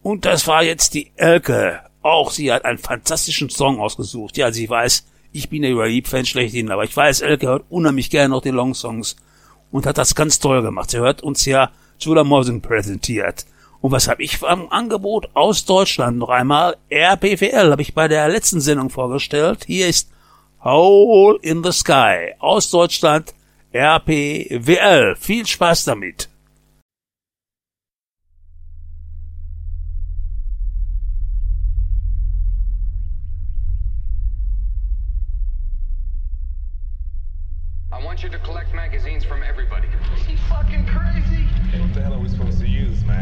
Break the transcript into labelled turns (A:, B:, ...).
A: Und das war jetzt die Elke. Auch sie hat einen fantastischen Song ausgesucht. Ja, sie weiß, ich bin der Relief-Fan schlechthin, aber ich weiß, Elke hört unheimlich gerne noch die Long-Songs und hat das ganz toll gemacht. Sie hört uns ja Julia Morsing präsentiert. Und was habe ich am Angebot aus Deutschland noch einmal? RPWL habe ich bei der letzten Sendung vorgestellt. Hier ist Hole in the Sky aus Deutschland, RPWL. Viel Spaß damit.
B: I want you to collect magazines from everybody.
C: Is he fucking crazy?
D: What the hell are we supposed to use, man?